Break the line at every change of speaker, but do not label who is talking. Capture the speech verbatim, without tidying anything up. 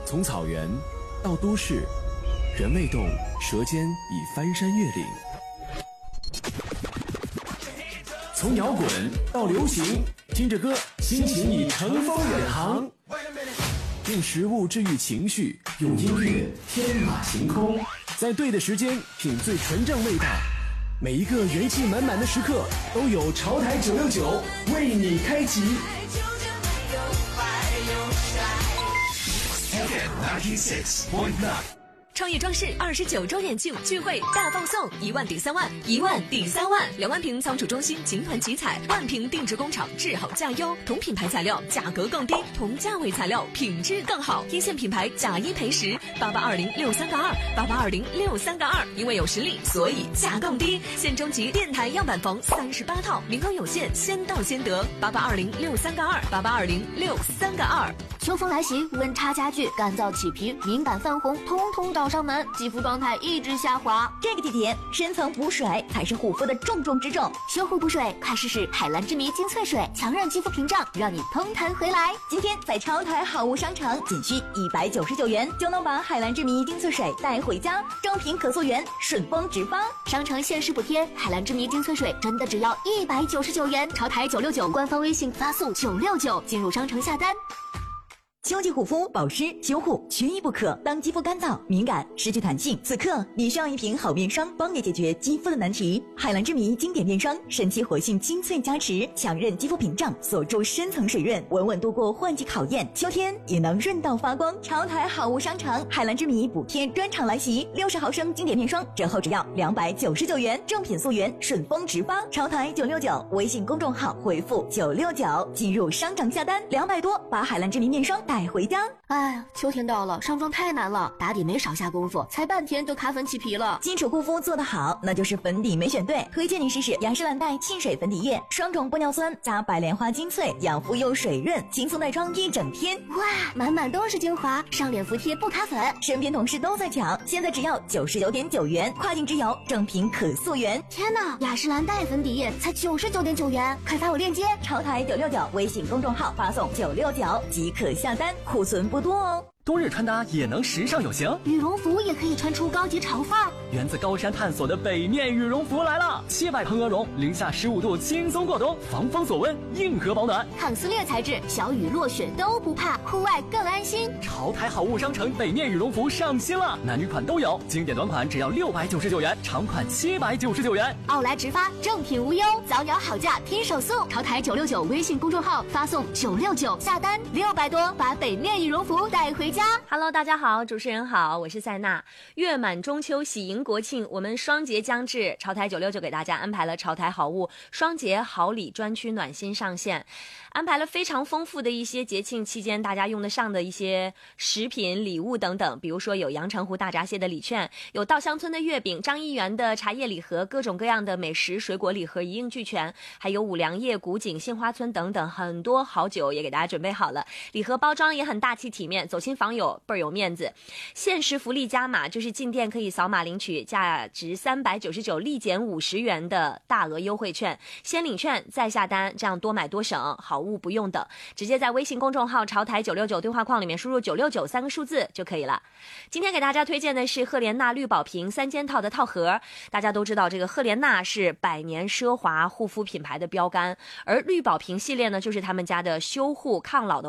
从草原到都市，人未动，舌尖已翻山越岭。从摇滚到流行，听着歌，心情已乘风远航。用食物治愈情绪，用音乐天马行空，在对的时间品最纯正味道。每一个元气满满的时刻，都有潮台九六九为你开启。
F M 九十六点九。
创业装饰二十九周年庆聚会大放送，一万抵三万，一万抵三万，两万瓶仓储中心集团集采，万瓶定制工厂质好价优，同品牌材料价格更低，同价位材料品质更好，一线品牌假一赔十，八八二零六三个二，八八二零六三个二，因为有实力，所以价更低。现征集电台样板房三十八套，名额有限，先到先得，八八二零六三个二，八八二零六三个二。
秋风来袭，温差加剧，干燥起皮，敏感泛红，通通找上门，肌肤状态一直下滑。
这个季节，深层补水才是护肤的重中之重。
修护补水，快试试海蓝之谜精粹水，强韧肌肤屏障，让你通弹回来。
今天在超台好物商城，仅需一百九十九元就能把海蓝之谜精粹水带回家，正品可溯源，顺丰直发。
商城限时补贴，海蓝之谜精粹水真的只要一百九十九元。超台九六九官方微信发送九六九进入商城下单。
秋季护肤保湿修护缺一不可。当肌肤干燥敏感失去弹性，此刻你需要一瓶好面霜，帮你解决肌肤的难题。海蓝之谜经典面霜，神奇活性精粹加持，强韧肌肤屏障，锁住深层水润，稳稳度过换季考验，秋天也能润到发光。潮台好物商城海蓝之谜补贴专场来袭，六十毫升经典面霜折后只要两百九十九元，正品溯源，顺丰直发。潮台九六九微信公众号回复九六九进入商城下单，两百多把海蓝之谜面霜带回家。
哎，秋天到了，上妆太难了，打底没少下功夫，才半天就卡粉起皮了。
基础护肤做得好，那就是粉底没选对。推荐你试试雅诗兰黛沁水粉底液，双重玻尿酸加白莲花精粹，养肤又水润，轻松带妆一整天。
哇，满满都是精华，上脸服帖不卡粉。
身边同事都在抢，现在只要九十九点九元，跨境直邮，正品可溯源。
天哪，雅诗兰黛粉底液才九十九点九元，快发我链接。
潮台九六九微信公众号发送九六九即可下单，库存不多哦。
冬日穿搭也能时尚有型，
羽绒服也可以穿出高级潮范儿。
源自高山探索的北面羽绒服来了，七百蓬鹅绒，零下十五度轻松过冬，防风锁温，硬核保暖，
抗撕裂材质，小雨落雪都不怕，户外更安心。
潮台好物商城北面羽绒服上新了，男女款都有，经典短款只要六百九十九元，长款七百九十九元。
奥莱直发，正品无忧，早鸟好价拼手速。潮台九六九微信公众号发送九六九下单，六百多把北面羽绒服带回家。
Hello， 大家好，主持人好，我是塞娜。月满中秋，喜迎国庆，我们双节将至，潮台九六九给大家安排了潮台好物双节好礼专区暖心上线，安排了非常丰富的一些节庆期间大家用得上的一些食品礼物等等，比如说有阳澄湖大闸蟹的礼券，有稻香村的月饼，张一元的茶叶礼盒，各种各样的美食水果礼盒一应俱全，还有五粮液、古井、杏花村等等，很多好酒也给大家准备好了，礼盒包装也很大气体面，走亲访友倍儿有面子。限时福利加码，就是进店可以扫码领取价值三百九十九立减五十元的大额优惠券，先领券再下单，这样多买多省，好物不用等，直接在微信公众号潮台九六九对话框里面输入九六九三个数字就可以了。今天给大家推荐的是赫莲娜绿宝瓶三件套的套盒。大家都知道这个赫莲娜是百年奢华护肤品牌的标杆，而绿宝瓶系列呢就是他们家的修护抗老的